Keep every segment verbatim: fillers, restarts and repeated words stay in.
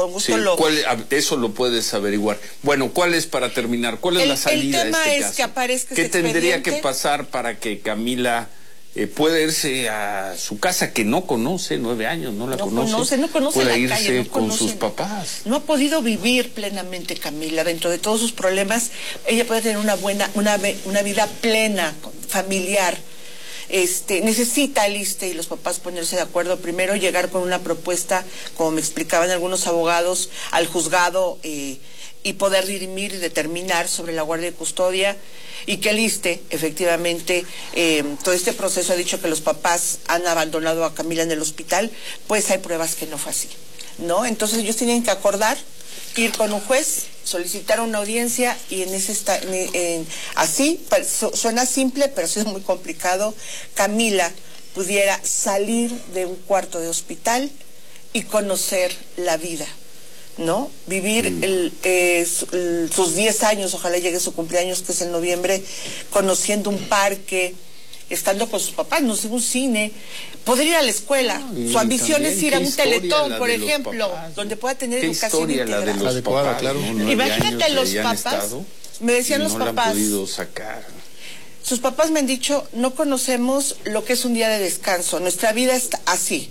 con gusto sí, lo... ¿cuál, eso lo puedes averiguar. Bueno, ¿cuál es, para terminar, cuál es el, la salida el tema de este es caso? Que aparezca ¿Qué ese tendría expediente? que pasar para que Camila eh, pueda irse a su casa, que no conoce, nueve años, no la no conoce? conoce, no conoce pueda la irse calle, no con conoce, sus papás. No ha podido vivir plenamente Camila, dentro de todos sus problemas, ella puede tener una buena, una, una vida plena, familiar. Este, necesita el I S S S T E y los papás ponerse de acuerdo, primero llegar con una propuesta, como me explicaban algunos abogados, al juzgado eh, y poder dirimir y determinar sobre la guardia y custodia, y que el I S S S T E, efectivamente, eh, todo este proceso ha dicho que los papás han abandonado a Camila en el hospital, pues hay pruebas que no fue así, ¿no? Entonces ellos tienen que acordar, ir con un juez, solicitar una audiencia, y en ese está, en, en, así, suena simple, pero ha sido muy complicado. Camila pudiera salir de un cuarto de hospital y conocer la vida, ¿no? Vivir el, eh, el, sus diez años, ojalá llegue su cumpleaños, que es en noviembre, conociendo un parque, estando con sus papás, no sé, un cine, poder ir a la escuela. No, su ambición también, es ir a un teletón, por ejemplo, papás, donde pueda tener ¿qué educación historia, integral. La de los adecuada, papás, claro. ¿no? Imagínate a los papás, me decían los no papás, la han podido sacar. Sus papás me han dicho, no conocemos lo que es un día de descanso, nuestra vida está así: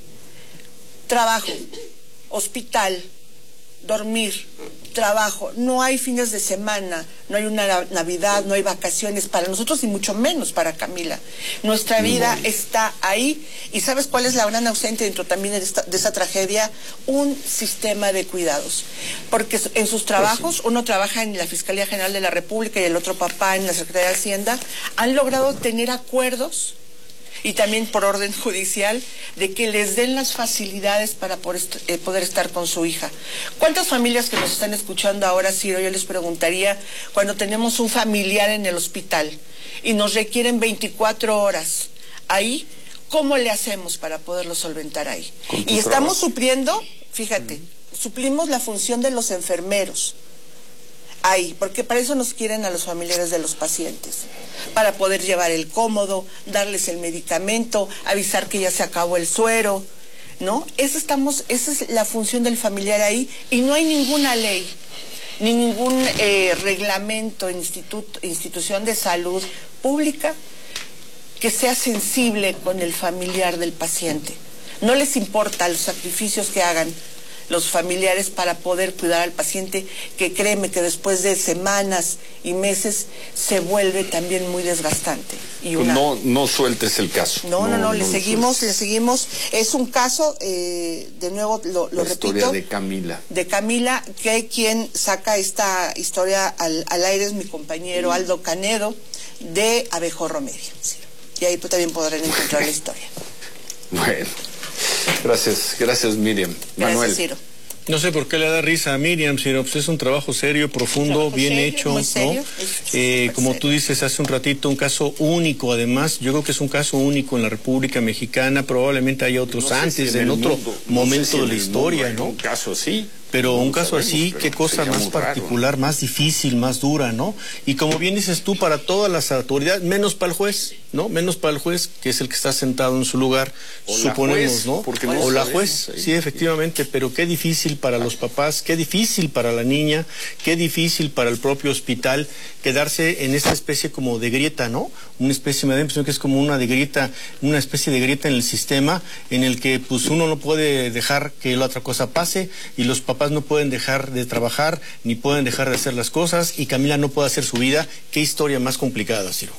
trabajo, hospital, dormir, trabajo, no hay fines de semana, no hay una Navidad, no hay vacaciones para nosotros y mucho menos para Camila. Nuestra vida no. está ahí, y ¿sabes cuál es la gran ausente dentro también de esta, de esa tragedia? Un sistema de cuidados, porque en sus trabajos, pues sí. uno trabaja en la Fiscalía General de la República y el otro papá en la Secretaría de Hacienda, han logrado tener acuerdos, y también por orden judicial, de que les den las facilidades para poder, eh, poder estar con su hija. ¿Cuántas familias que nos están escuchando ahora, Ciro, yo les preguntaría, cuando tenemos un familiar en el hospital y nos requieren veinticuatro horas ahí, cómo le hacemos para poderlo solventar ahí? Y estamos supliendo, fíjate, mm. suplimos la función de los enfermeros ahí, porque para eso nos quieren a los familiares de los pacientes, para poder llevar el cómodo, darles el medicamento, avisar que ya se acabó el suero, ¿no? Esa, estamos, esa es la función del familiar ahí, y no hay ninguna ley, ni ningún eh, reglamento, instituto, institución de salud pública que sea sensible con el familiar del paciente. No les importa los sacrificios que hagan los familiares para poder cuidar al paciente, que créeme que después de semanas y meses se vuelve también muy desgastante. Y una... no, no sueltes el caso. No, no, no, no le no seguimos, le seguimos. Es un caso, eh, de nuevo lo, lo La repito. historia de Camila. De Camila, que quien saca esta historia al, al aire es mi compañero mm. Aldo Canedo, de Abejorro Media. Sí. Y ahí también podrán encontrar la historia. Bueno. Gracias, gracias Miriam. Gracias, Manuel. Ciro. No sé por qué le da risa a Miriam, Ciro, pues es un trabajo serio, profundo, trabajo bien serio, hecho, muy serio, ¿no? es, Eh, es como serio. tú dices hace un ratito, un caso único, además, yo creo que es un caso único en la República Mexicana, probablemente haya otros no sé antes, si en, en otro mundo, momento no sé si de en la historia, mundo, ¿no? Un caso así. Pero no un caso sabemos, así, qué cosa más particular, raro, ¿no? Más difícil, más dura, ¿no? Y como bien dices tú, para todas las autoridades, menos para el juez, ¿no? Menos para el juez, que es el que está sentado en su lugar, o suponemos, juez, ¿no? no o la sabemos, juez, ahí, sí, efectivamente, pero qué difícil para los papás, qué difícil para la niña, qué difícil para el propio hospital quedarse en esta especie como de grieta, ¿no? Una especie, me da la impresión que es como una de grieta, una especie de grieta en el sistema, en el que pues uno no puede dejar que la otra cosa pase, y los papás no pueden dejar de trabajar, ni pueden dejar de hacer las cosas, y Camila no puede hacer su vida. Qué historia más complicada, Ciro.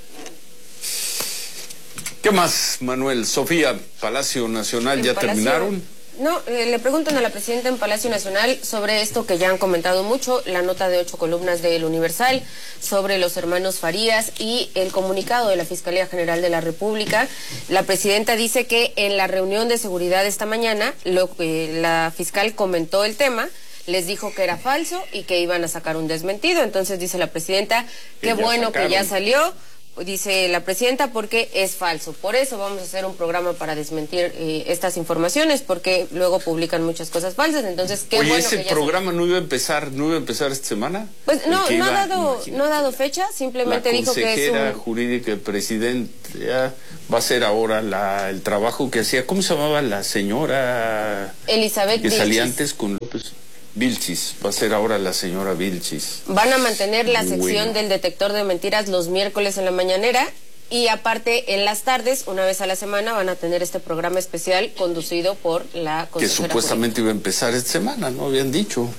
¿Qué más, Manuel? Sofía, Palacio Nacional, ¿ya Palacio... terminaron? No, eh, le preguntan a la presidenta en Palacio Nacional sobre esto que ya han comentado mucho, la nota de ocho columnas del Universal sobre los hermanos Farías y el comunicado de la Fiscalía General de la República. La presidenta dice que en la reunión de seguridad esta mañana, lo que la fiscal comentó el tema, les dijo que era falso y que iban a sacar un desmentido. Entonces dice la presidenta, qué bueno sacaron. que ya salió. Dice la presidenta, porque es falso. Por eso vamos a hacer un programa para desmentir eh, estas informaciones, porque luego publican muchas cosas falsas. Entonces, qué Oye, bueno ese que ya programa se... no iba a empezar, no iba a empezar esta semana. Pues no, no iba, ha dado, imagínate, no ha dado fecha. Simplemente dijo que es un... La consejera jurídica del presidente ya va a hacer ahora la, el trabajo que hacía. ¿Cómo se llamaba la señora? Elizabeth que salía Vilchis. antes con López. Vilchis, va a ser ahora la señora Vilchis. Van a mantener la Bueno. sección del detector de mentiras los miércoles en la mañanera y aparte en las tardes, una vez a la semana, van a tener este programa especial conducido por la Que consejera supuestamente iba a empezar esta semana, ¿no? Habían dicho.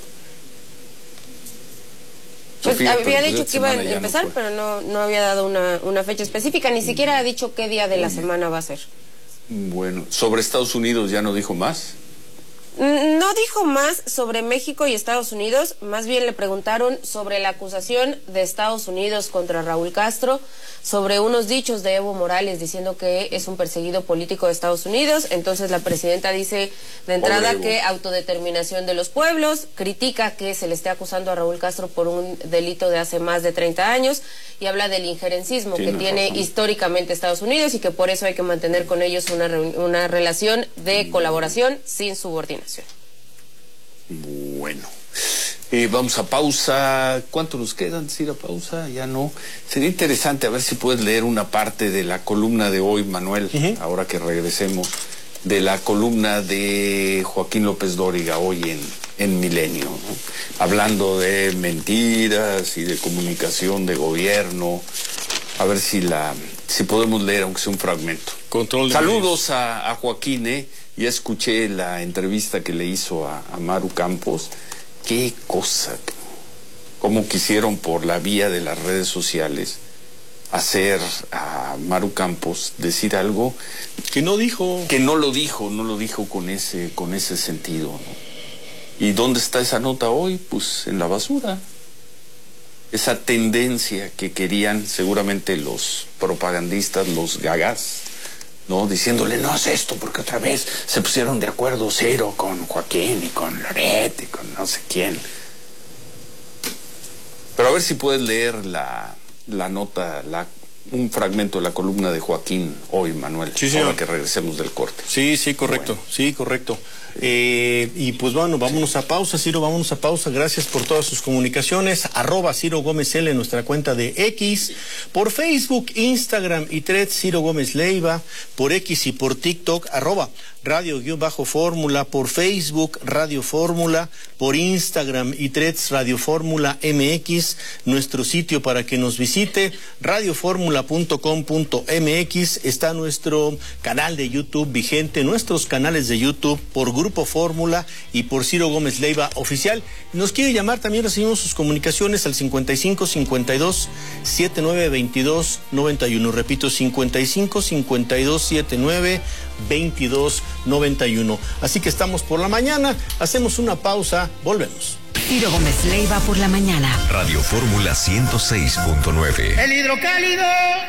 Pues Sofía, había pero pues dicho esta que iba a semana ya no empezar, fue. pero no, no había dado una, una fecha específica, ni siquiera ha dicho qué día de la semana va a ser. Bueno, sobre Estados Unidos ya no dijo más. No dijo más sobre México y Estados Unidos, más bien le preguntaron sobre la acusación de Estados Unidos contra Raúl Castro, sobre unos dichos de Evo Morales diciendo que es un perseguido político de Estados Unidos. Entonces la presidenta dice de entrada Pobre Evo. que autodeterminación de los pueblos, critica que se le esté acusando a Raúl Castro por un delito de hace más de treinta años y habla del injerencismo Tiene que tiene razón. históricamente Estados Unidos y que por eso hay que mantener con ellos una, re- una relación de colaboración sin subordinación. Bueno, eh, vamos a pausa. ¿Cuánto nos queda antes de ir a pausa? Ya no. Sería interesante a ver si puedes leer una parte de la columna de hoy, Manuel, Ujú. ahora que regresemos, de la columna de Joaquín López Dóriga hoy en, en Milenio, ¿no? Hablando de mentiras y de comunicación de gobierno. A ver si la si podemos leer, aunque sea un fragmento. Control de Saludos a, a Joaquín, ¿eh? Ya escuché la entrevista que le hizo a, a Maru Campos. Qué cosa. Cómo quisieron por la vía de las redes sociales hacer a Maru Campos decir algo Que no dijo. que no lo dijo, no lo dijo con ese, con ese sentido, ¿no? ¿Y dónde está esa nota hoy? Pues en la basura. Esa tendencia que querían seguramente los propagandistas, los gagas, ¿no? Diciéndole, no haz esto, porque otra vez se pusieron de acuerdo Ciro con Joaquín y con Loret y con no sé quién. Pero a ver si puedes leer la, la nota, la, un fragmento de la columna de Joaquín hoy, Manuel, Sí, señor. ahora que regresemos del corte. Sí, sí, correcto, Bueno. sí, correcto. Eh, y pues bueno, vámonos a pausa, Ciro, vámonos a pausa. Gracias por todas sus comunicaciones. Arroba Ciro Gómez L en nuestra cuenta de X. Por Facebook, Instagram y Threads, Ciro Gómez Leiva. Por X y por TikTok, arroba Radio-Fórmula. Por Facebook, Radio Fórmula. Por Instagram y Threads, Radio Fórmula M X. Nuestro sitio para que nos visite, radio fórmula punto com punto m x. Está nuestro canal de YouTube vigente, nuestros canales de YouTube por Grupo Fórmula y por Ciro Gómez Leiva Oficial. Nos quiere llamar, también recibimos sus comunicaciones al cincuenta y cinco cincuenta y dos setenta y nueve veintidós noventa y uno. Repito, cincuenta y cinco cincuenta y dos setenta y nueve veintidós noventa y uno. Así que estamos por la mañana, hacemos una pausa, volvemos. Ciro Gómez Leiva por la mañana. Radio Fórmula ciento seis punto nueve. El hidrocálido.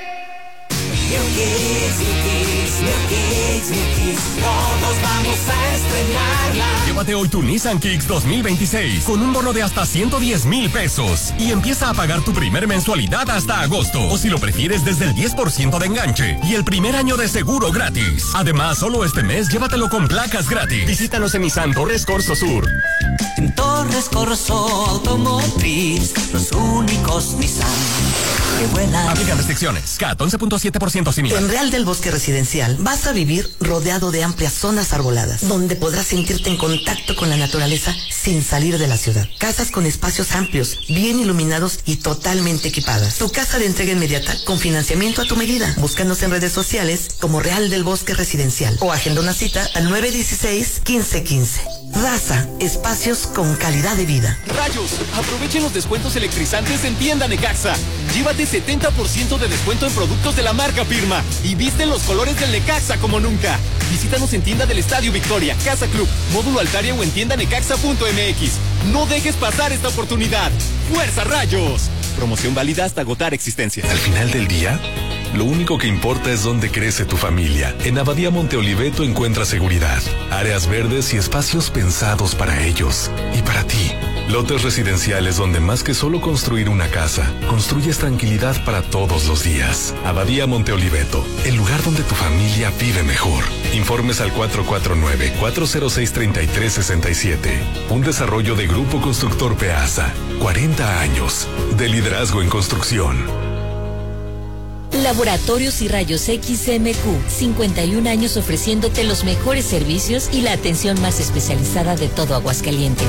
Todos vamos a estrenarla. Llévate hoy tu Nissan Kicks dos mil veintiséis con un bono de hasta ciento diez mil pesos y empieza a pagar tu primer mensualidad hasta agosto, o si lo prefieres desde el diez por ciento de enganche y el primer año de seguro gratis. Además, solo este mes llévatelo con placas gratis. Visítanos en Nissan Torres Corso Sur. En Torres Corso Automotriz, los únicos Nissan que vuelan. Aplican restricciones. C A T once punto siete por ciento sin I V A. En Real del Bosque Residencial vas a vivir rodeado de amplias zonas arboladas, donde podrás sentirte en contacto con la naturaleza sin salir de la ciudad. Casas con espacios amplios, bien iluminados y totalmente equipadas. Tu casa de entrega inmediata con financiamiento a tu medida. Búscanos en redes sociales como Real del Bosque Residencial o agenda una cita al nueve uno seis, quince quince. Raza, espacios con calidad de vida. Rayos, aprovechen los descuentos electrizantes en Tienda Necaxa. Llévate setenta por ciento de descuento en productos de la marca Firma y viste los colores del Necaxa como nunca. Visítanos en tienda del Estadio Victoria, Casa Club, Módulo Altaria o en tienda necaxa punto m x. No dejes pasar esta oportunidad. ¡Fuerza, Rayos! Promoción válida hasta agotar existencias. Al final del día, lo único que importa es dónde crece tu familia. En Abadía Monte Oliveto encuentras seguridad, áreas verdes y espacios pensados para ellos y para ti. Lotes residenciales donde más que solo construir una casa, construyes tranquilidad para todos los días. Abadía Monte Oliveto, el lugar donde tu familia vive mejor. Informes al cuatro cuatro nueve, cuatro cero seis, tres tres seis siete. Un desarrollo de Grupo Constructor Peasa. cuarenta años de liderazgo en construcción. Laboratorios y Rayos X M Q, cincuenta y un años ofreciéndote los mejores servicios y la atención más especializada de todo Aguascalientes.